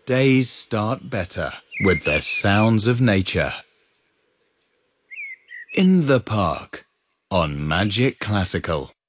Days start better with the sounds of nature. In the Park on Magic Classical.